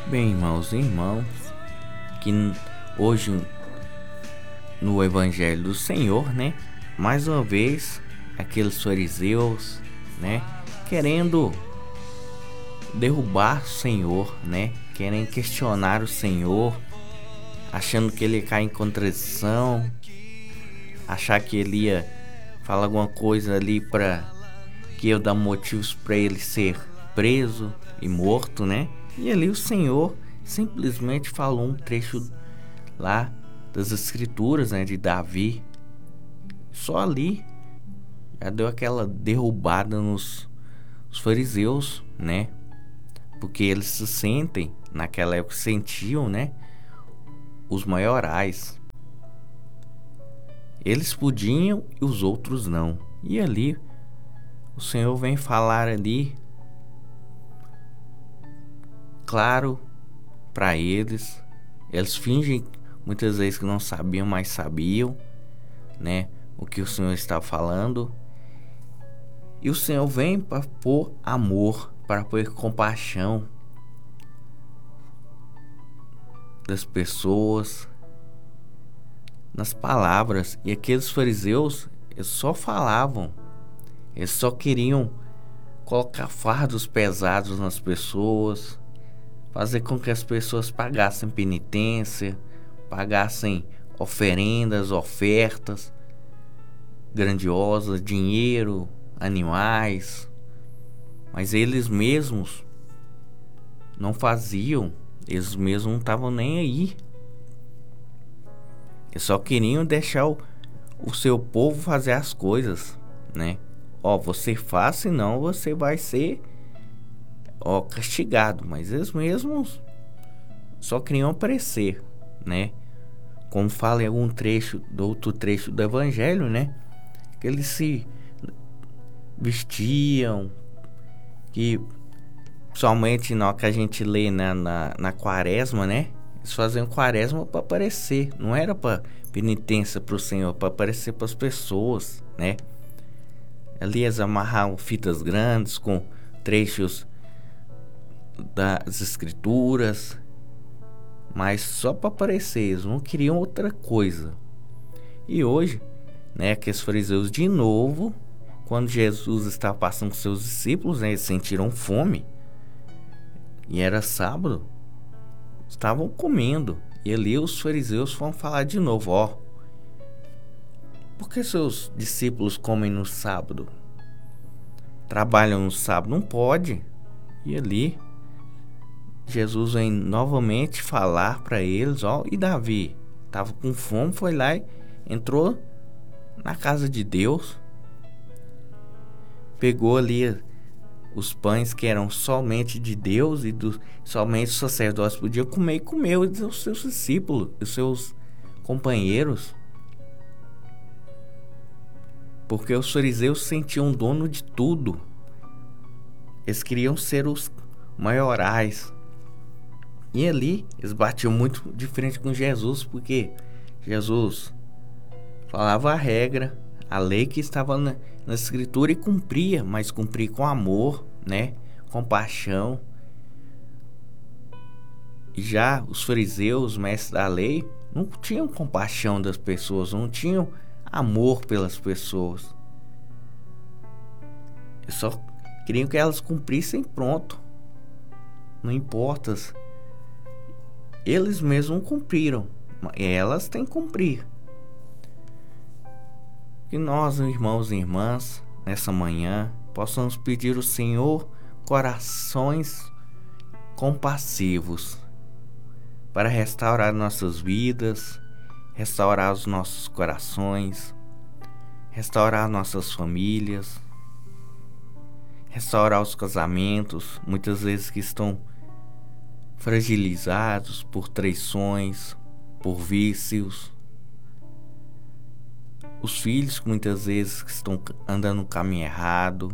Bem, irmãos e irmãs, que hoje no Evangelho do Senhor, mais uma vez, aqueles fariseus, querendo derrubar o Senhor, querem questionar o Senhor, achando que ele ia cair em contradição, achar que ele ia falar alguma coisa ali para que eu dar motivos para ele ser preso e morto, E ali o Senhor simplesmente falou um trecho lá das escrituras, de Davi. Só ali já deu aquela derrubada nos fariseus, Porque eles se sentem, naquela época sentiam, os maiorais. Eles podiam e os outros não. E ali o Senhor vem falar ali claro para eles. Eles fingem muitas vezes que não sabiam, mas sabiam, o que o Senhor está falando. E o Senhor vem para pôr amor, para pôr compaixão das pessoas nas palavras. E aqueles fariseus, eles só falavam, eles só queriam colocar fardos pesados nas pessoas, fazer com que as pessoas pagassem penitência, pagassem oferendas, ofertas grandiosas, dinheiro, animais. Mas eles mesmos não faziam, eles mesmos não estavam nem aí. Eles só queriam deixar o seu povo fazer as coisas, você faz, senão você vai ser castigado. Mas eles mesmos só queriam aparecer, Como fala em algum outro trecho do Evangelho, Que eles se vestiam, que somente na hora que a gente lê na quaresma, Eles faziam quaresma para aparecer, não era para penitência para o Senhor, para aparecer para as pessoas, Ali eles amarravam fitas grandes com trechos das escrituras, mas só para aparecer, eles não queriam outra coisa. E hoje, aqueles fariseus de novo, quando Jesus estava passando com seus discípulos, eles sentiram fome, e era sábado, estavam comendo, e ali os fariseus foram falar de novo, por que seus discípulos comem no sábado? Trabalham no sábado? Não pode. E ali Jesus vem novamente falar para eles, e Davi estava com fome, foi lá e entrou na casa de Deus, pegou ali os pães que eram somente de Deus e somente os sacerdotes podiam comer, e comeu os seus discípulos, os seus companheiros, porque os fariseus se sentiam dono de tudo. Eles queriam ser os maiorais. E ali eles batiam muito de frente com Jesus, porque Jesus falava a regra, a lei que estava na escritura, e cumpria, mas cumpria com amor, compaixão. E já os fariseus, mestres da lei, não tinham compaixão das pessoas, não tinham amor pelas pessoas. Eles só queriam que elas cumprissem, pronto. Não importa. Eles mesmos cumpriram, elas têm que cumprir. Que nós, irmãos e irmãs, nessa manhã, possamos pedir ao Senhor corações compassivos para restaurar nossas vidas, restaurar os nossos corações, restaurar nossas famílias, restaurar os casamentos, muitas vezes que estão fragilizados por traições, por vícios. Os filhos que muitas vezes estão andando no caminho errado.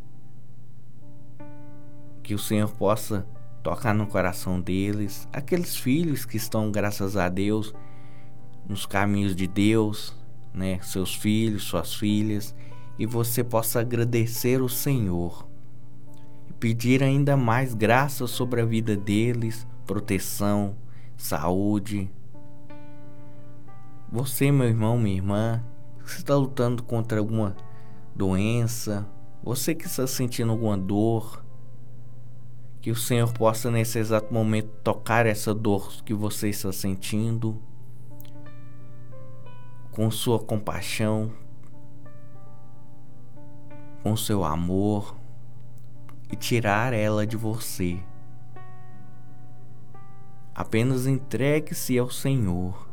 Que o Senhor possa tocar no coração deles. Aqueles filhos que estão, graças a Deus, nos caminhos de Deus, Seus filhos, suas filhas. E você possa agradecer o Senhor. E pedir ainda mais graça sobre a vida deles, proteção, saúde. Você, meu irmão, minha irmã, você está lutando contra alguma doença, você que está sentindo alguma dor, que o Senhor possa nesse exato momento tocar essa dor que você está sentindo com sua compaixão, com seu amor e tirar ela de você. Apenas entregue-se ao Senhor.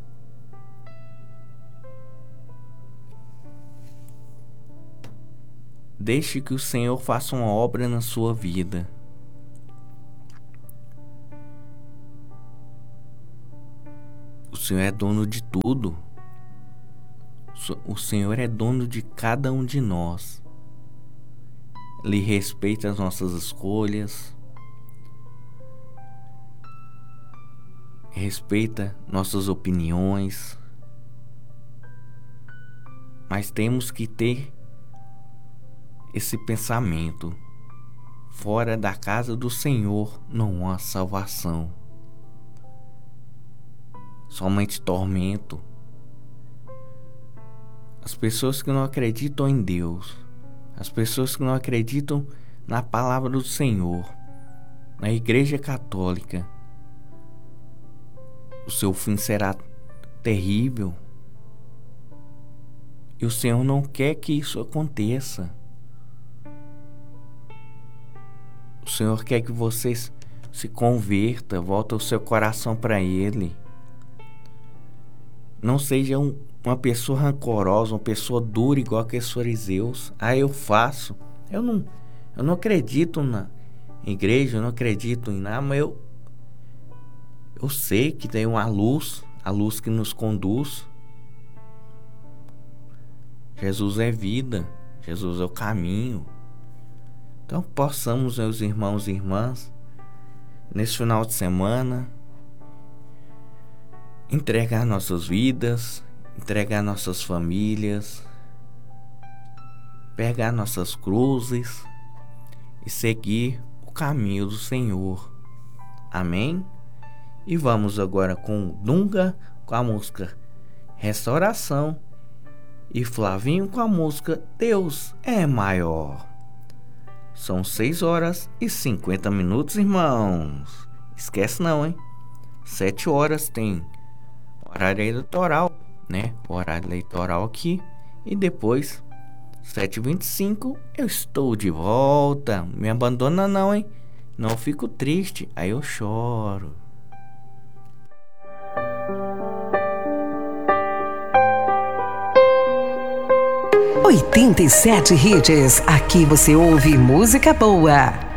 Deixe que o Senhor faça uma obra na sua vida. O Senhor é dono de tudo. O Senhor é dono de cada um de nós. Ele respeita as nossas escolhas, respeita nossas opiniões, mas temos que ter esse pensamento: fora da casa do Senhor não há salvação, somente tormento. As pessoas que não acreditam em Deus, as pessoas que não acreditam na palavra do Senhor, na Igreja Católica, o seu fim será terrível. E o Senhor não quer que isso aconteça. O Senhor quer que vocês se convertam, voltem o seu coração para Ele. Não seja uma pessoa rancorosa, uma pessoa dura igual aqueles fariseus. Eu faço. Eu não acredito na igreja, eu não acredito em nada, mas eu sei que tem uma luz, a luz que nos conduz. Jesus é vida, Jesus é o caminho. Então possamos, meus irmãos e irmãs, nesse final de semana, entregar nossas vidas, entregar nossas famílias, pegar nossas cruzes e seguir o caminho do Senhor. Amém? E vamos agora com Dunga com a música Restauração e Flavinho com a música Deus é Maior. São 6h50, irmãos. Esquece não, hein? 7h tem horário eleitoral, né? O horário eleitoral aqui. E depois, 7h25, eu estou de volta. Me abandona não, hein? Não fico triste, aí eu choro. Oitenta e sete Hits. Aqui você ouve música boa.